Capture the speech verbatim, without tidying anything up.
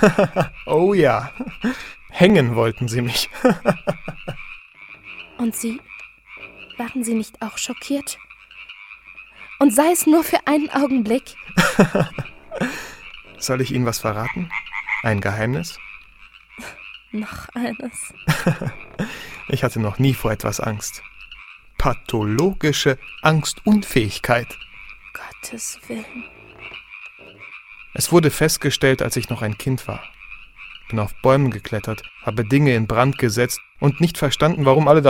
Oh ja, hängen wollten sie mich. Und Sie? Waren Sie nicht auch schockiert? Und sei es nur für einen Augenblick? Soll ich Ihnen was verraten? Ein Geheimnis? Noch eines. Ich hatte noch nie vor etwas Angst. Pathologische Angstunfähigkeit. Gottes Willen. Es wurde festgestellt, als ich noch ein Kind war. Bin auf Bäumen geklettert, habe Dinge in Brand gesetzt und nicht verstanden, warum alle